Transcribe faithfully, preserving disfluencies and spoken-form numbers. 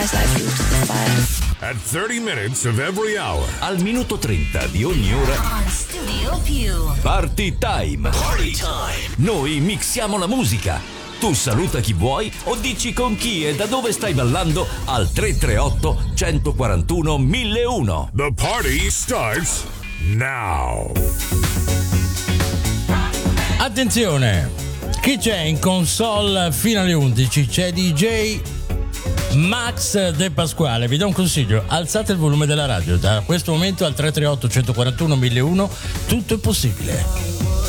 as I flew to the fire. At thirty minutes of every hour. Al minuto trenta di ogni ora. On Studio Più. Party time. Party time. Noi mixiamo la musica. Tu saluta chi vuoi o dici con chi e da dove stai ballando al tre tre otto, uno quattro uno, mille uno. The party starts now. Attenzione, chi c'è in console fino alle undici? C'è D J Max De Pasquale. Vi do un consiglio: alzate il volume della radio. Da questo momento al tre tre otto, uno quattro uno, mille uno tutto è possibile.